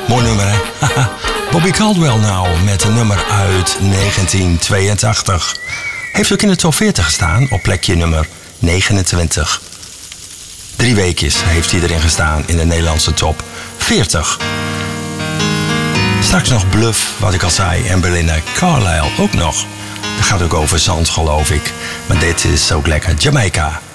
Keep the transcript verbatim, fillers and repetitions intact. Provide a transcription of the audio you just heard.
Mooi nummer, hè? Bobby Caldwell nou, met een nummer uit negentien tweeëntachtig. Heeft ook in de top veertig gestaan, op plekje nummer negenentwintig. Drie weekjes heeft hij erin gestaan in de Nederlandse top veertig. Straks nog Bluff, wat ik al zei, en Belinda Carlisle ook nog. Dat gaat ook over zand, geloof ik. Maar dit is ook lekker. Jamaica.